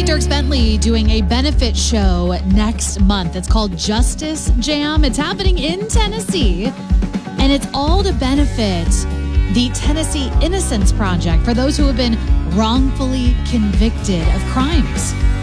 Dierks Bentley doing a benefit show next month. It's called Justice Jam. It's happening in Tennessee, and it's all to benefit the Tennessee Innocence Project for those who have been wrongfully convicted of crimes.